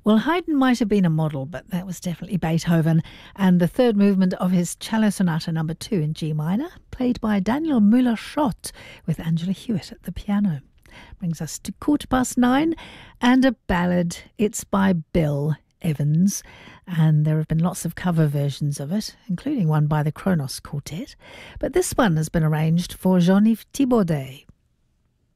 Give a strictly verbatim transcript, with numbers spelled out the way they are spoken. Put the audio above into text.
Well, Haydn might have been a model, but that was definitely Beethoven. And the third movement of his Cello Sonata number two in G minor, played by Daniel Müller-Schott with Angela Hewitt at the piano. Brings us to quarter past nine and a ballad. It's by Bill Evans, and there have been lots of cover versions of it, including one by the Kronos Quartet. But this one has been arranged for Jean-Yves Thibaudet.